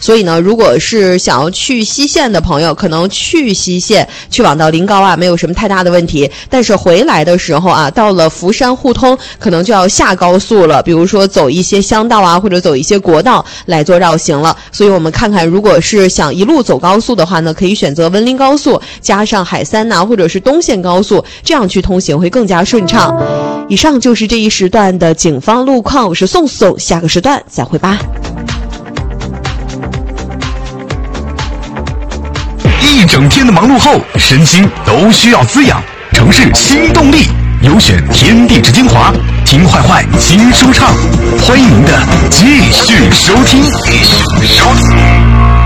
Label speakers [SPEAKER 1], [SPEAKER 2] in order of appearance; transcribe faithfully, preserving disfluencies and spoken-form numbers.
[SPEAKER 1] 所以呢，如果是想要去西线的朋友，可能去西线去往到临高啊，没有什么太大的问题。但是回来的时候啊，到了福山互通，可能就要下高速了，比如说走一些乡道啊，或者走一些国道来做绕行了。所以我们看看，如果是想一路走高速的话呢，可以选择文林高速加上海三呐、啊，或者是东线高速，这样去通行会更加顺畅。以上就是这一时段的警方路况，我是宋宋，下个时段再会吧。
[SPEAKER 2] 一整天的忙碌后，身心都需要滋养。城市新动力，优选天地之精华，听坏坏新说唱，欢迎您的继续收听。继续收听。